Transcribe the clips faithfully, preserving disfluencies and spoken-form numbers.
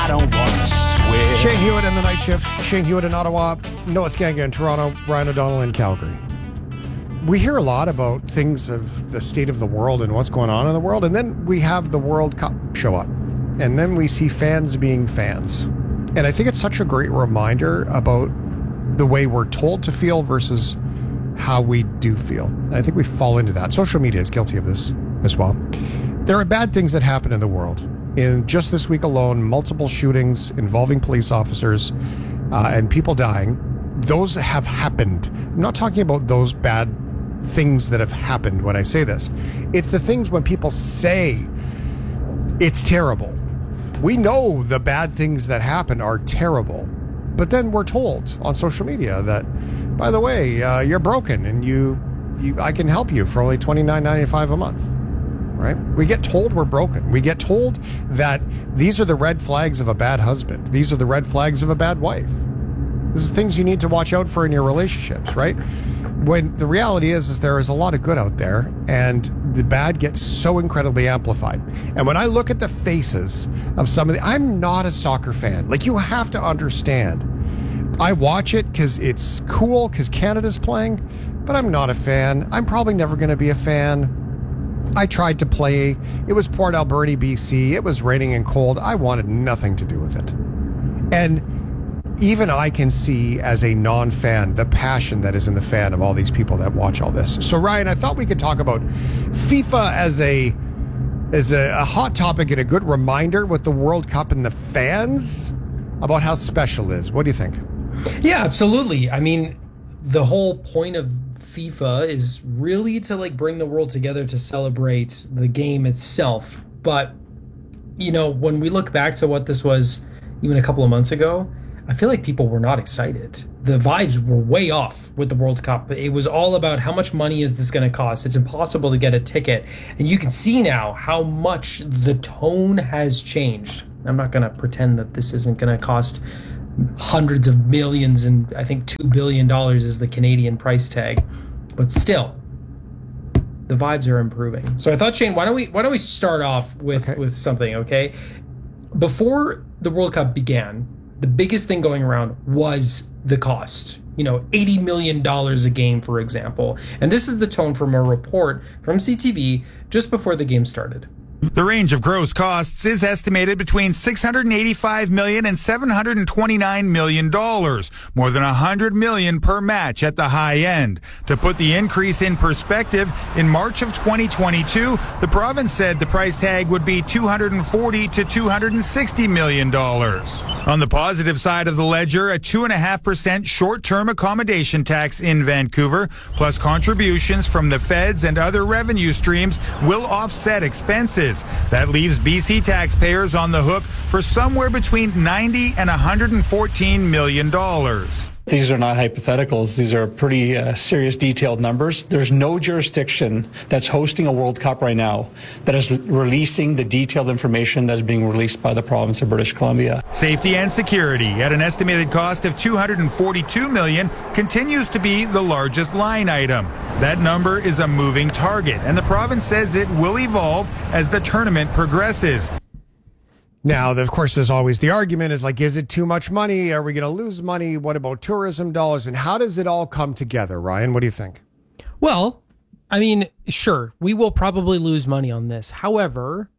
I don't want to swear. Shane Hewitt in the night shift. Shane Hewitt in Ottawa. Noah Skanga in Toronto. Ryan O'Donnell in Calgary. We hear a lot about things of the state of the world and what's going on in the world, and then we have the World Cup show up, and then we see fans being fans. And I think it's such a great reminder about the way we're told to feel versus how we do feel. And I think we fall into that. Social media is guilty of this as well. There are bad things that happen in the world. In just this week alone, multiple shootings involving police officers uh, and people dying. Those have happened. I'm not talking about those bad things that have happened when I say this. It's the things when people say it's terrible. We know the bad things that happen are terrible, but then we're told on social media that, by the way, uh, you're broken and you, you, I can help you for only twenty-nine ninety-five a month, right? We get told we're broken. We get told that these are the red flags of a bad husband. These are the red flags of a bad wife. This is things you need to watch out for in your relationships, right? When the reality is, is there is a lot of good out there, and the bad gets so incredibly amplified. And when I look at the faces of some of the, I'm not a soccer fan. Like, you have to understand. I watch it because it's cool, because Canada's playing, but I'm not a fan. I'm probably never going to be a fan. I tried to play. It was Port Alberni, B C. It was raining and cold. I wanted nothing to do with it. And even I can see as a non-fan the passion that is in the fan of all these people that watch all this. So Ryan, I thought we could talk about FIFA as a as a, a hot topic and a good reminder with the World Cup and the fans about how special it is. What do you think? Yeah, absolutely. I mean, the whole point of FIFA is really to like bring the world together to celebrate the game itself. But, you know, when we look back to what this was even a couple of months ago, I feel like people were not excited. The vibes were way off with the World Cup. It was all about how much money is this going to cost? It's impossible to get a ticket. And you can see now how much the tone has changed. I'm not going to pretend that this isn't going to cost hundreds of millions, and I think two billion dollars is the Canadian price tag. But still, the vibes are improving. So I thought, Shane, why don't we why don't we start off with, okay. with something, okay? Before the World Cup began, the biggest thing going around was the cost. You know, eighty million dollars a game, for example. And this is the tone from a report from C T V just before the game started. The range of gross costs is estimated between six hundred eighty-five million dollars and seven hundred twenty-nine million dollars, more than one hundred million dollars per match at the high end. To put the increase in perspective, in March of twenty twenty-two, the province said the price tag would be two hundred forty to two hundred sixty million dollars. On the positive side of the ledger, a two point five percent short-term accommodation tax in Vancouver, plus contributions from the feds and other revenue streams, will offset expenses. That leaves B C taxpayers on the hook for somewhere between ninety and one hundred fourteen million dollars. These are not hypotheticals. These are pretty uh, serious, detailed numbers. There's no jurisdiction that's hosting a World Cup right now that is releasing the detailed information that is being released by the province of British Columbia. Safety and security, at an estimated cost of two hundred forty-two million dollars, continues to be the largest line item. That number is a moving target, and the province says it will evolve as the tournament progresses. Now, of course, there's always the argument is like, is it too much money? Are we going to lose money? What about tourism dollars? And how does it all come together, Ryan? What do you think? Well, I mean, sure, we will probably lose money on this. However,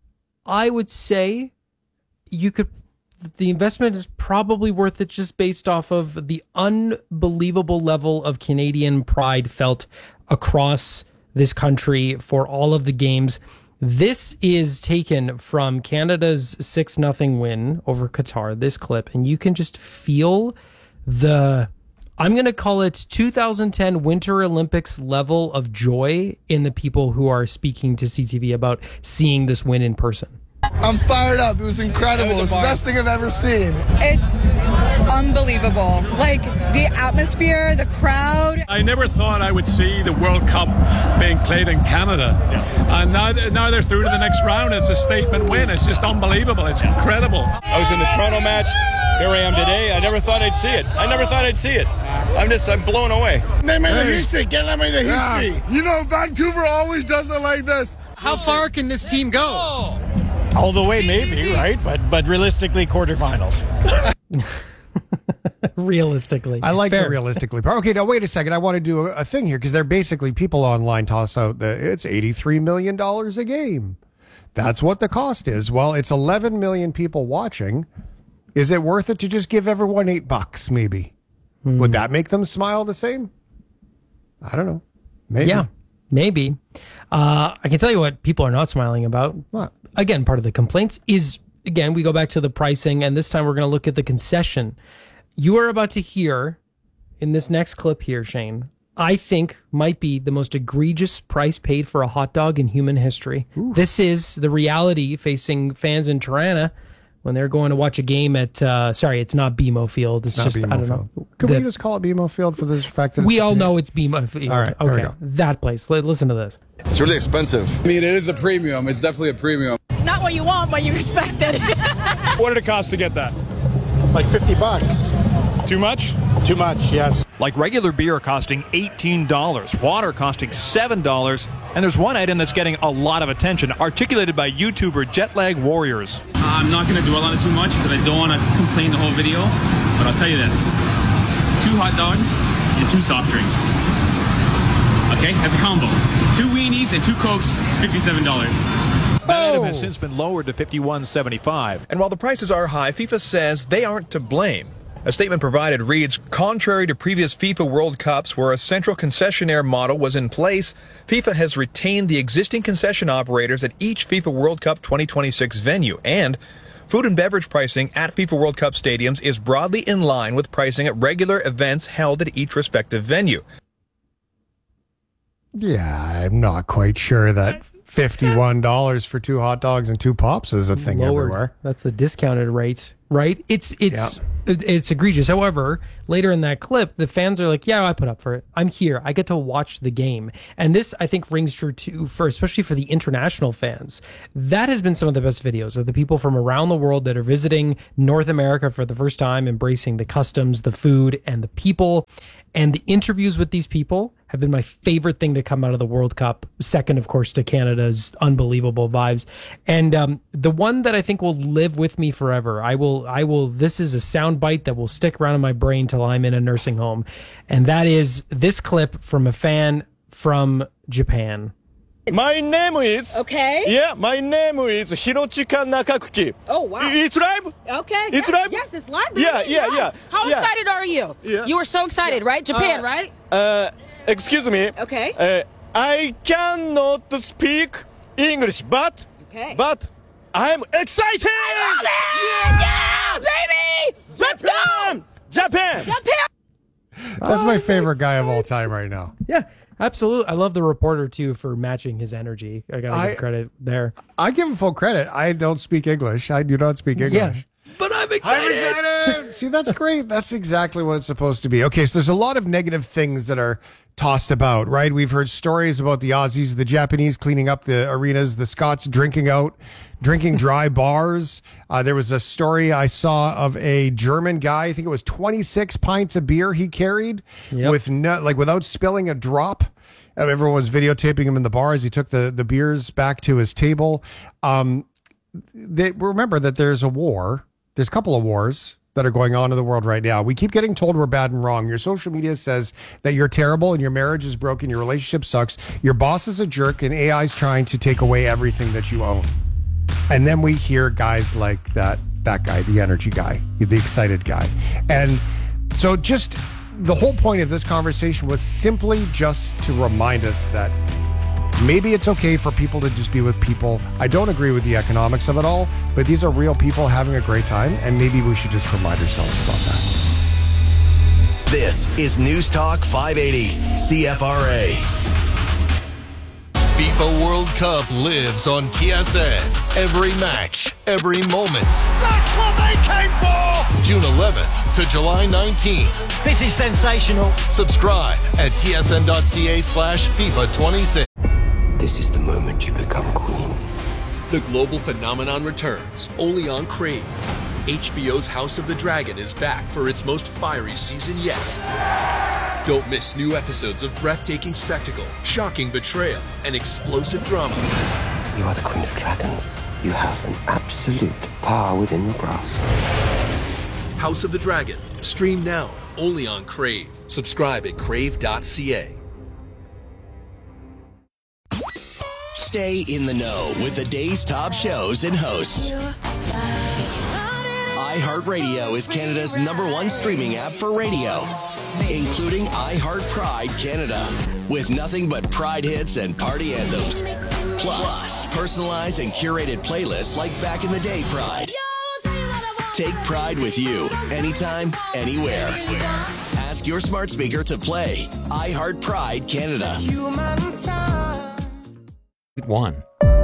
I would say you could, the investment is probably worth it just based off of the unbelievable level of Canadian pride felt across this country for all of the games. This is taken from Canada's six nothing win over Qatar, this clip, and you can just feel the, I'm going to call it two thousand ten Winter Olympics level of joy in the people who are speaking to C T V about seeing this win in person. I'm fired up. It was incredible. It was the best thing I've ever seen. It's unbelievable. Like, the atmosphere, the crowd. I never thought I would see the World Cup being played in Canada. Yeah. And now, now they're through to the next round. It's a statement win. It's just unbelievable. It's incredible. I was in the Toronto match. Here I am today. I never thought I'd see it. I never thought I'd see it. I'm just, I'm blown away. They made the history. Get them in the history. Yeah. You know, Vancouver always does it like this. How far can this team go? All the way, maybe, right? But but realistically, quarterfinals. Realistically. I like Fair. the realistically part. Okay, now wait a second. I want to do a, a thing here because they're basically people online toss out that it's eighty-three million dollars a game. That's what the cost is. Well, it's eleven million people watching. Is it worth it to just give everyone eight bucks, maybe? Hmm. Would that make them smile the same? I don't know. Maybe. Yeah, maybe. Uh, I can tell you what people are not smiling about. What? Again, part of the complaints is, again, we go back to the pricing, and this time we're going to look at the concession. You are about to hear, in this next clip here, Shane, I think might be the most egregious price paid for a hot dog in human history. Ooh. This is the reality facing fans in Tirana when they're going to watch a game at, uh, sorry, it's not B M O Field. It's, it's just, I don't Field. know. Could the, we just call it B M O Field for the fact that we it's all know it's B M O Field. All right, okay, there we go. That place. Listen to this. It's really expensive. I mean, it is a premium. It's definitely a premium. Not what you want, but you expected. What did it cost to get that? Like fifty bucks. Too much? Too much, yes. Like regular beer costing eighteen dollars, water costing seven dollars, and there's one item that's getting a lot of attention, articulated by YouTuber Jetlag Warriors. I'm not going to dwell on it too much because I don't want to complain the whole video, but I'll tell you this. Two hot dogs and two soft drinks. Okay, that's a combo. Two weenies and two Cokes, fifty-seven dollars. That item has since been lowered to fifty-one seventy-five. And while the prices are high, FIFA says they aren't to blame. A statement provided reads, contrary to previous FIFA World Cups where a central concessionaire model was in place, FIFA has retained the existing concession operators at each FIFA World Cup twenty twenty-six venue, and food and beverage pricing at FIFA World Cup stadiums is broadly in line with pricing at regular events held at each respective venue. Yeah, I'm not quite sure that fifty-one dollars for two hot dogs and two pops is a thing Lowered. everywhere. That's the discounted rate, right? It's it's yeah. it's egregious. However, later in that clip, the fans are like, "Yeah, I put up for it. I'm here. I get to watch the game." And this, I think, rings true too for especially for the international fans. That has been some of the best videos of the people from around the world that are visiting North America for the first time, embracing the customs, the food, and the people. And the interviews with these people have been my favorite thing to come out of the World Cup. Second, of course, to Canada's unbelievable vibes. And um, the one that I think will live with me forever, I will, I will, this is a soundbite that will stick around in my brain till I'm in a nursing home. And that is this clip from a fan from Japan. My name is... Okay. Yeah, my name is Hirochika Nakakuki. Oh, wow. It's live? Okay. It's yes, live? Yes, it's live. Baby. Yeah, yeah, yes. yeah. How yeah. excited are you? Yeah. You were so excited, right? Japan, uh, right? Uh, excuse me. Okay. Uh, I cannot speak English, but... Okay. But I'm excited! I love it! Yeah, yeah baby! Let's go! Japan! Japan! That's Oh, my favorite guy of all time right now. Yeah. Absolutely. I love the reporter, too, for matching his energy. I got to give credit there. I give him full credit. I don't speak English. I do not speak English. Yeah. But I'm excited. I'm excited. See, that's great. That's exactly what it's supposed to be. Okay, so there's a lot of negative things that are tossed about, right? We've heard stories about the Aussies, the Japanese cleaning up the arenas, the Scots drinking out, drinking dry bars. Uh, there was a story I saw of a German guy. I think it was twenty-six pints of beer he carried Yep. with no, like without spilling a drop. Uh, Everyone was videotaping him in the bar as he took the, the beers back to his table. Um, they remember that there's a war. There's a couple of wars that are going on in the world right now. We keep getting told we're bad and wrong. Your social media says that you're terrible and your marriage is broken, your relationship sucks, your boss is a jerk, and A I's trying to take away everything that you own. And then we hear guys like that, that guy, the energy guy, the excited guy. And so just the whole point of this conversation was simply just to remind us that maybe it's okay for people to just be with people. I don't agree with the economics of it all, but these are real people having a great time, and maybe we should just remind ourselves about that. This is News Talk five eighty, C F R A. FIFA World Cup lives on T S N. Every match, every moment. That's what they came for! June eleventh to July nineteenth. This is sensational. Subscribe at tsn.ca slash FIFA 26. This is the moment you become queen. The global phenomenon returns, only on Crave. H B O's House of the Dragon is back for its most fiery season yet. Don't miss new episodes of breathtaking spectacle, shocking betrayal, and explosive drama. You are the Queen of Dragons. you have an absolute power within your grasp. House of the Dragon. Stream now, only on Crave. Subscribe at crave dot c a. Stay in the know with the day's top shows and hosts. iHeartRadio is Canada's number one streaming app for radio, including iHeart Pride Canada, with nothing but Pride hits and party anthems. Plus, personalized and curated playlists like Back in the Day Pride. Take Pride with you, anytime, anywhere. Ask your smart speaker to play iHeart Pride Canada. One.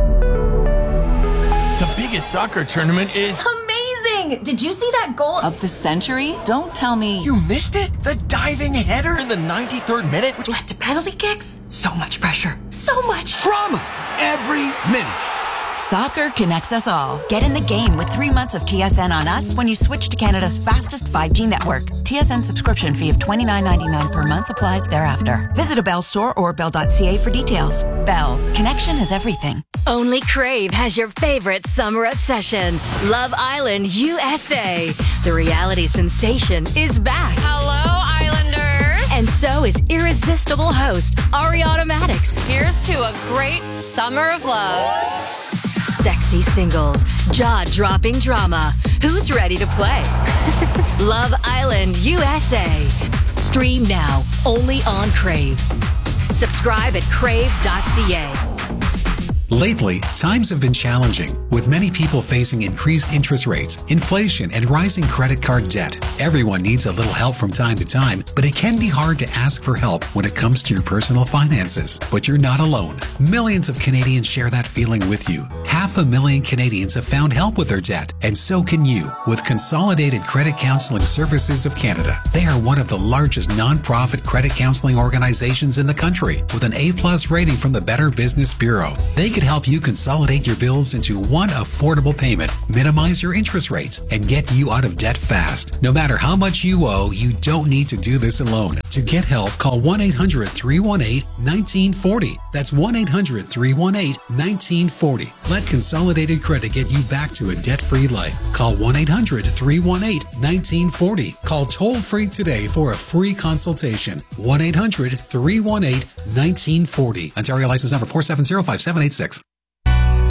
The biggest soccer tournament is amazing! Did you see that goal of the century? Don't tell me You missed it? The diving header in the ninety-third minute, which led to penalty kicks? So much pressure. So much drama every minute. Soccer connects us all. Get in the game with three months of T S N on us when you switch to Canada's fastest five G network. T S N subscription fee of twenty-nine ninety-nine per month applies thereafter. Visit a Bell store or bell dot c a for details. Bell. Connection is everything. Only Crave has your favorite summer obsession. Love Island U S A. The reality sensation is back. Hello, Islanders. And so is irresistible host Ariana Madix. Here's to a great summer of love. Sexy singles, jaw-dropping drama. Who's ready to play? Love Island U S A. Stream now, only on Crave. Subscribe at crave dot c a. Lately, times have been challenging, with many people facing increased interest rates, inflation, and rising credit card debt. Everyone needs a little help from time to time, but it can be hard to ask for help when it comes to your personal finances. But you're not alone. Millions of Canadians share that feeling with you. Half a million Canadians have found help with their debt, and so can you with Consolidated Credit Counseling Services of Canada. They are one of the largest non-profit credit counseling organizations in the country, with an A plus rating from the Better Business Bureau. They can help you consolidate your bills into one affordable payment, minimize your interest rates, and get you out of debt fast. No matter how much you owe, you don't need to do this alone. To get help, call one eight hundred, three one eight, one nine four zero. That's one eight hundred, three one eight, one nine four zero. Let Consolidated Credit get you back to a debt-free life. Call one eight hundred, three one eight, one nine four zero. Call toll-free today for a free consultation. one eight hundred, three one eight, one nine four zero. Ontario license number four seven zero five seven eight six.